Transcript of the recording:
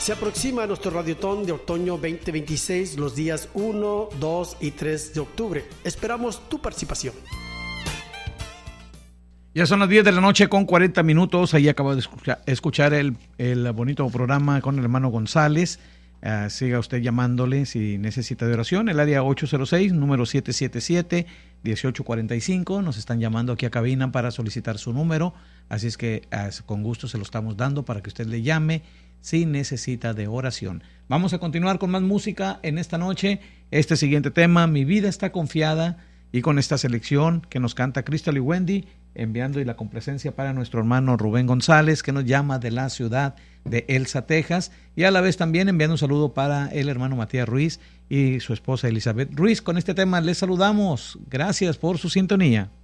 Se aproxima nuestro Radiotón de Otoño 2026 los días 1, 2 y 3 de octubre. Esperamos tu participación. Ya son las 10 de la noche con 40 minutos. Ahí acabo de escuchar el bonito programa con el hermano González. Siga usted llamándole si necesita de oración. El área 806, número 777-1845. Nos están llamando aquí a cabina para solicitar su número. Así es que con gusto se lo estamos dando para que usted le llame si necesita de oración. Vamos a continuar con más música en esta noche. Este siguiente tema, Mi vida está confiada, y con esta selección que nos canta Crystal y Wendy, enviando y la complacencia para nuestro hermano Rubén González, que nos llama de la ciudad de Elsa, Texas, y a la vez también enviando un saludo para el hermano Matías Ruiz y su esposa Elizabeth Ruiz. Con este tema les saludamos. Gracias por su sintonía.